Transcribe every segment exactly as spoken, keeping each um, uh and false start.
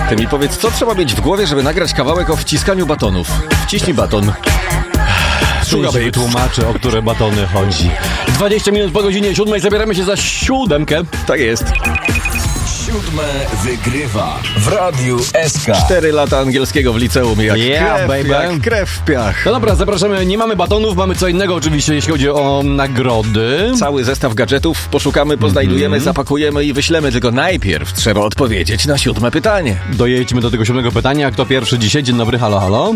Ty mi powiedz, co trzeba mieć w głowie, żeby nagrać kawałek o wciskaniu batonów? Wciśnij baton. Suga się wytłumaczy, o które batony chodzi. dwadzieścia minut po godzinie siódmej zabieramy się za siódemkę. Tak jest. Siódme wygrywa w Radiu S K. Cztery lata angielskiego w liceum, jak, Yeah, krew, baby. jak krew w piach. No dobra, zapraszamy. Nie mamy batonów, mamy co innego oczywiście, jeśli chodzi o nagrody. Cały zestaw gadżetów poszukamy, poznajdujemy, mm-hmm. zapakujemy i wyślemy, tylko najpierw trzeba odpowiedzieć na siódme pytanie. Dojedźmy do tego siódmego pytania. Kto pierwszy dzisiaj? Dzień dobry, halo, halo.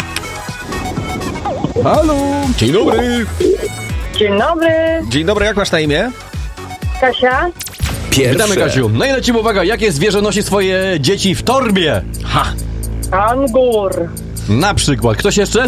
Halo. Dzień dobry. Dzień dobry, Dzień dobry, jak masz na imię? Kasia. Pierwsze. Witamy, Kasiu. No i lecimy, uwaga, jakie zwierzę nosi swoje dzieci w torbie? Ha! Angur. Na przykład. Ktoś jeszcze?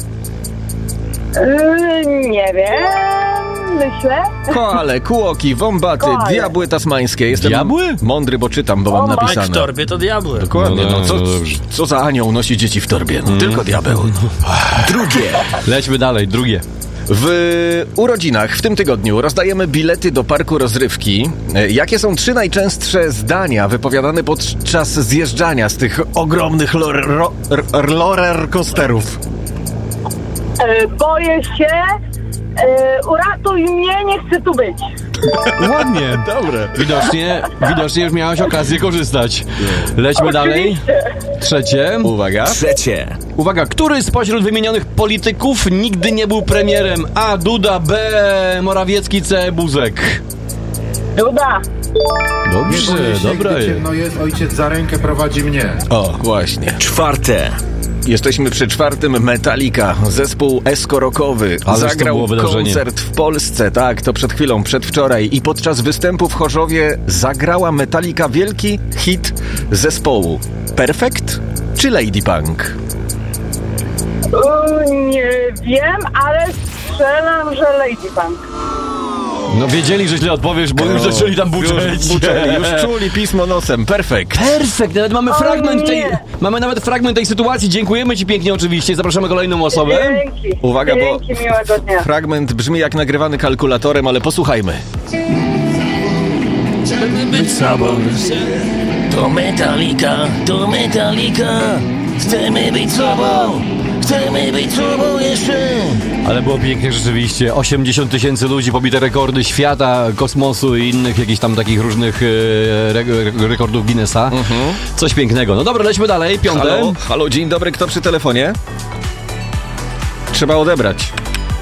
Yy, nie wiem, myślę. Koale, kułoki, wombaty, Koale. diabły tasmańskie. Jestem Diabły? mądry, bo czytam, bo mam O, napisane. W torbie to diabły. Dokładnie, No, no, co, no, dobrze. co za anioł nosi dzieci w torbie? No, tylko diabeł. Drugie. Lećmy dalej, drugie. W urodzinach w tym tygodniu rozdajemy bilety do parku rozrywki. E, Jakie są trzy najczęstsze zdania wypowiadane podczas zjeżdżania z tych ogromnych lor- ro- r- roller coasterów? Yy, boję się. Yy, uratuj mnie, nie chcę tu być. Ładnie. Dobre. Widocznie, widocznie już miałeś okazję korzystać. Lećmy dalej. Trzecie. Uwaga. Trzecie. Uwaga, który spośród wymienionych polityków nigdy nie był premierem? A. Duda, B. Morawiecki, C. Buzek. Duda. Dobrze, Nie boję się, dobra gdy jest. ciemno jest, ojciec za rękę prowadzi mnie. O, właśnie. Czwarte. Jesteśmy przy czwartym. Metallica, zespół esko-rockowy. Ależ to Zagrał było wydarzenie. koncert w Polsce, tak, to przed chwilą, przedwczoraj. I podczas występu w Chorzowie zagrała Metallica wielki hit zespołu. Perfect czy Lady Punk? Yy, nie wiem, ale strzelam, że Lady Punk. No wiedzieli, że źle odpowiesz, bo już zaczęli tam buczeć. Już, buczeli, już czuli pismo nosem. Perfekt. Perfekt, nawet mamy O fragment nie. tej, mamy nawet fragment tej sytuacji. Dziękujemy ci pięknie oczywiście. Zapraszamy kolejną osobę. Dzięki. Uwaga, bo- Dzięki, miłego dnia. Fragment brzmi jak nagrywany kalkulatorem, ale posłuchajmy. Być sobą. To Metallica, to Metallica. Chcemy być sobą. Chcemy być sobą jeszcze. Ale było pięknie rzeczywiście. osiemdziesiąt tysięcy ludzi, pobite rekordy świata, kosmosu i innych jakichś tam takich różnych e, re, re, rekordów Guinnessa. Coś pięknego. No dobra, lećmy dalej. Piąte. Halo, halo, dzień dobry, kto przy telefonie? Trzeba odebrać.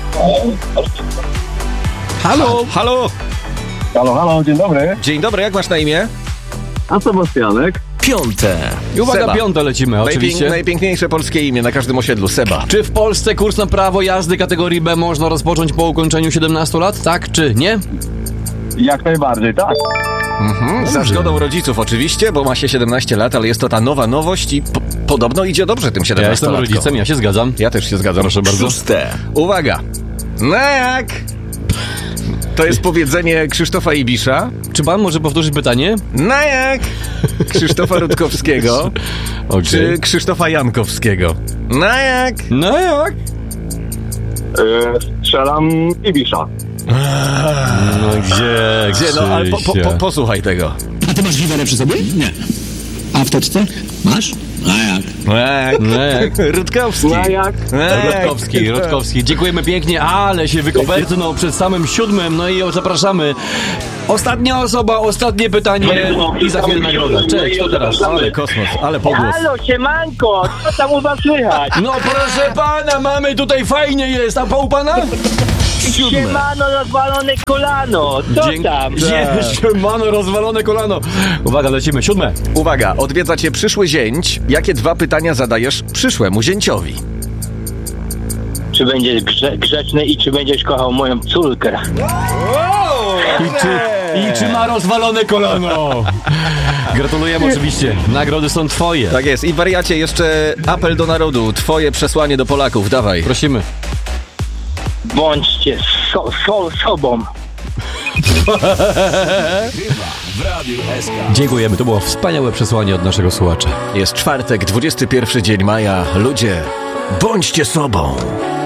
Halo. Halo, Halo, halo, dzień dobry. dzień dobry, jak masz na imię? A Sebastianek? Piąte. I uwaga, Seba. piąte lecimy, Najpięk, oczywiście. najpiękniejsze polskie imię na każdym osiedlu, Seba. Czy w Polsce kurs na prawo jazdy kategorii B można rozpocząć po ukończeniu siedemnastu lat? Tak czy nie? Jak najbardziej, tak. Mhm, za zgodą rodziców oczywiście, bo ma się siedemnaście lat, ale jest to ta nowa nowość i po, podobno idzie dobrze tym Ja jestem siedemnastolatkom. rodzicem, ja się zgadzam. Ja też się zgadzam. Proszę bardzo. Szóste. Uwaga. No jak? To jest powiedzenie Krzysztofa Ibisza. Czy pan może powtórzyć pytanie? No jak? Krzysztofa Rutkowskiego. Okay. Czy Krzysztofa Jankowskiego? No jak? No jak? Yy, strzelam Ibisza. No gdzie, Gdzie? No, ale po, po, po, posłuchaj tego. A ty masz giwerę przy sobie? Nie. A w teczce? Masz? A jak? No jak? No jak? Rutkowski. No jak? No jak? Rutkowski, Rutkowski. Dziękujemy pięknie, ale się wykopertnął przed samym siódmym, no i zapraszamy. Ostatnia osoba, ostatnie pytanie i za chwilę nagroda. Cześć, to teraz. Ale kosmos, ale pogłos. Halo, siemanko, co tam u was słychać? No proszę pana, mamy tutaj fajnie jest, a po u pana? Siemano, rozwalone kolano, co Dzięki- tam? Jeszcze mano, rozwalone kolano. Uwaga, lecimy. Siódme. Uwaga, odwiedza cię przyszły zięć. Jakie dwa pytania zadajesz przyszłemu zięciowi? Czy będziesz grze- grzeczny i czy będziesz kochał moją córkę? I czy, I czy ma rozwalone kolano? Gratulujemy oczywiście. Nagrody są twoje. Tak jest. I wariacie, jeszcze apel do narodu. Twoje przesłanie do Polaków. Dawaj. Prosimy. Bądźcie so, so, sobą. W Radiu S K. Dziękujemy. To było wspaniałe przesłanie od naszego słuchacza. Jest czwartek, dwudziesty pierwszy dzień maja. Ludzie, bądźcie sobą.